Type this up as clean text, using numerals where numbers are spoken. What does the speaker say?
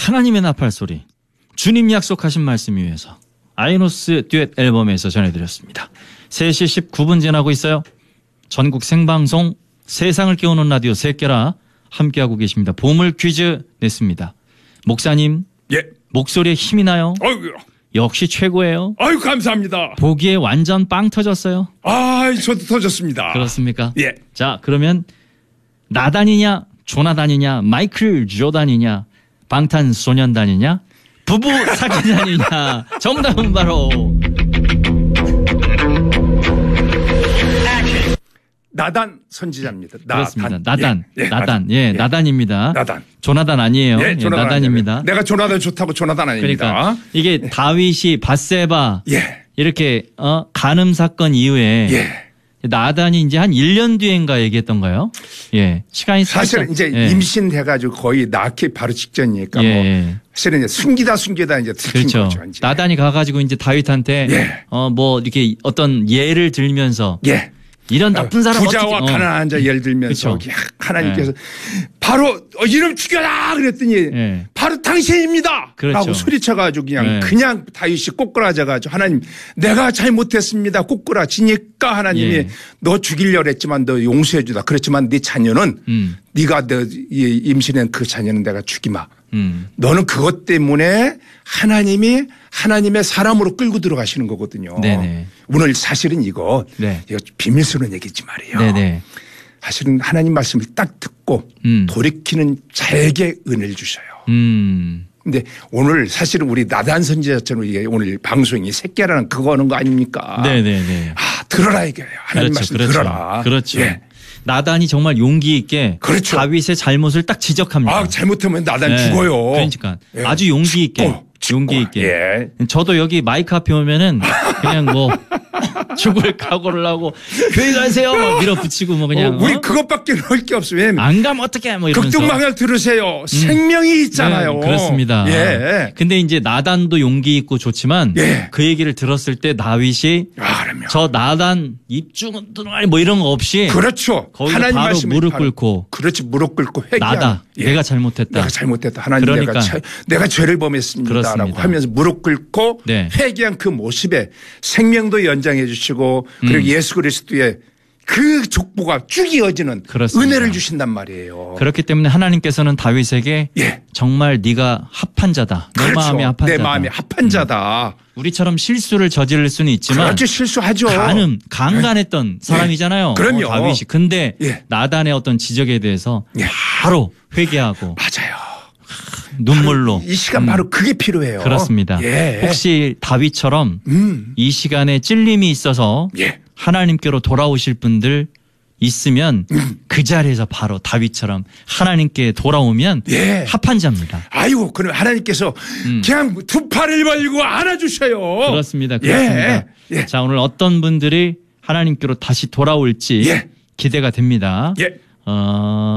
하나님의 나팔 소리, 주님 약속하신 말씀 위해서 아이노스 듀엣 앨범에서 전해드렸습니다. 3시 19분 지나고 있어요. 전국 생방송 세상을 깨우는 라디오 새끼라 함께하고 계십니다. 보물 퀴즈 냈습니다. 목사님, 예. 목소리에 힘이 나요. 어이구. 역시 최고예요. 아유, 감사합니다. 보기에 완전 빵 터졌어요. 아, 저도 터졌습니다. 그렇습니까? 예. 자, 그러면 나단이냐, 조나단이냐, 마이클 조단이냐, 방탄소년단이냐, 부부 사귀자니냐. 정답은 바로 나단 선지자입니다. 그렇습니다. 나단. 예, 예, 나단. 예, 나단입니다. 나단. 조나단 아니에요. 예, 조나단 나단입니다. 아니에요. 내가 조나단 좋다고 조나단 아닙니다. 그러니까 이게 다윗이 밧세바 예. 이렇게 간음 사건 이후에 예. 나단이 이제 한 1년 뒤인가 얘기했던가요? 예. 시간이 사실은 이제 예. 임신해가지고 거의 낳기 바로 직전이니까 예. 뭐 사실은 이제 숨기다 이제 들킨 그렇죠. 거죠. 이제. 나단이 가가지고 이제 다윗한테 예. 뭐 이렇게 어떤 예를 들면서 예. 이런 나쁜 사람 부자와 가난한 자 예를 들면서 그렇죠. 하나님께서 바로 이름 죽여라 그랬더니 예. 바로 당신입니다. 그렇죠. 라고 소리쳐가지고 예. 그냥 다윗이 꼬꾸라져가지고 하나님 내가 잘못했습니다. 꼬꾸라지니까 하나님이 예. 너 죽이려고 했지만 너 용서해 주다. 그렇지만 네 자녀는 네가 너 임신한 그 자녀는 내가 죽이마. 너는 그것 때문에 하나님이 하나님의 사람으로 끌고 들어가시는 거거든요. 네네. 오늘 사실은 이거 네. 비밀스러운 얘기지 말이에요. 네네. 사실은 하나님 말씀을 딱 듣고 돌이키는 자에게 은혜를 주셔요. 근데 오늘 사실은 우리 나단 선지자처럼 이게 오늘 방송이 새끼라는 그거 하는 거 아닙니까? 네네네. 아, 들어라 이거예요. 하나님 말씀 들어라. 그렇죠. 예. 나단이 정말 용기 있게 그렇죠. 다윗의 잘못을 딱 지적합니다. 아, 잘못하면 나단 예. 죽어요. 그러니까 예. 아주 용기 있게. 용기 있게. 예. 저도 여기 마이크 앞에 오면은 그냥 뭐 죽을 각오를 하고 교회 가세요 막 밀어붙이고 뭐 그냥 우리 그것밖에 할 게 없어요. 안 가면 어떡해 뭐 이러면서. 극동방향 들으세요. 생명이 있잖아요. 네, 그렇습니다. 예. 근데 이제 나단도 용기 있고 좋지만 예. 그 얘기를 들었을 때 다윗이 그럼요. 저 나단 입중은 들어가니 뭐 이런 거 없이 그렇죠. 거기서 하나님 바로 말씀을 무릎 꿇고 그렇지 무릎 꿇고 회개하는. 나다. 예. 내가 잘못했다. 내가 잘못했다. 하나님 그러니까. 내가 죄를 범했습니다라고 그렇습니다. 하면서 무릎 꿇고 네. 회개한 그 모습에 생명도 연장해 주시고 그리고 예수 그리스도의 그 족보가 쭉 이어지는 그렇습니다. 은혜를 주신단 말이에요. 그렇기 때문에 하나님께서는 다윗에게 예. 정말 네가 합한 자다. 내 그렇죠. 마음에 합한 내 자다. 마음에 합한 자다. 우리처럼 실수를 저지를 수는 있지만 그렇죠. 실수하죠. 강간했던 사람이잖아요. 그럼요. 다윗이. 근데 예. 나단의 어떤 지적에 대해서 예. 바로 회개하고 맞아요. 눈물로. 이 시간 바로 그게 필요해요. 그렇습니다. 예. 혹시 다윗처럼 이 시간에 찔림이 있어서 예. 하나님께로 돌아오실 분들 있으면 그 자리에서 바로 다윗처럼 하나님께 돌아오면 예. 합한 자입니다. 아이고, 그럼 하나님께서 그냥 두 팔을 벌리고 안아주셔요. 그렇습니다. 그렇습니다. 예. 예. 자, 오늘 어떤 분들이 하나님께로 다시 돌아올지 예. 기대가 됩니다. 예.